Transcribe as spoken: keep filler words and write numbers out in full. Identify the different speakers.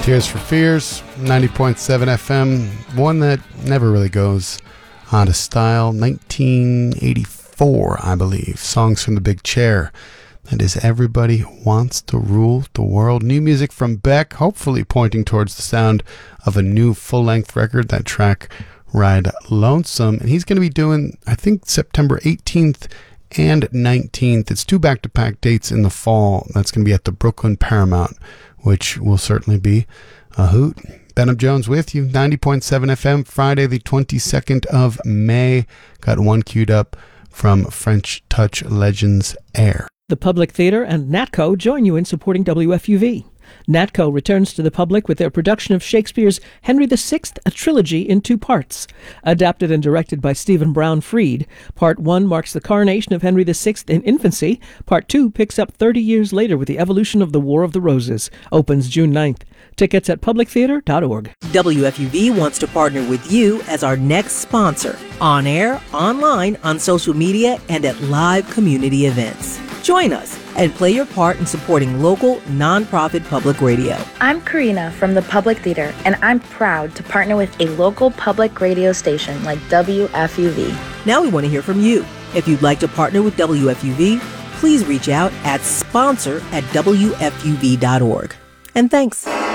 Speaker 1: Tears for Fears, ninety point seven F M, one that never really goes out of style. nineteen eighty-four, I believe. Songs from the Big Chair. That is Everybody Wants to Rule the World. New music from Beck, hopefully pointing towards the sound of a new full-length record. That track, Ride Lonesome. And he's going to be doing, I think, September eighteenth and nineteenth. It's two back-to-back dates in the fall. That's going to be at the Brooklyn Paramount, which will certainly be a hoot. Ben Jones with you, ninety point seven F M, Friday the twenty-second of May. Got one queued up from French Touch Legends Air.
Speaker 2: The Public Theater and NATCO join you in supporting W F U V. NATCO returns to the public with their production of Shakespeare's Henry the Sixth, a trilogy in two parts. Adapted and directed by Stephen Brown Freed, Part one marks the coronation of Henry the Sixth in infancy. Part two picks up thirty years later with the evolution of the War of the Roses. Opens June ninth. Tickets at public theater dot org.
Speaker 3: W F U V wants to partner with you as our next sponsor. On air, online, on social media, and at live community events. Join us and play your part in supporting local, nonprofit public radio.
Speaker 4: I'm Karina from the Public Theater, and I'm proud to partner with a local public radio station like W F U V.
Speaker 3: Now we want to hear from you. If you'd like to partner with W F U V, please reach out at sponsor at W F U V dot org. And thanks.